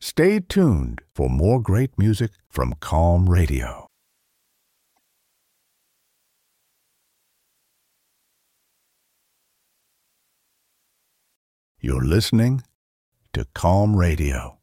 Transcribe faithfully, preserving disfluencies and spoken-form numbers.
Stay tuned for more great music from Calm Radio. You're listening to Calm Radio.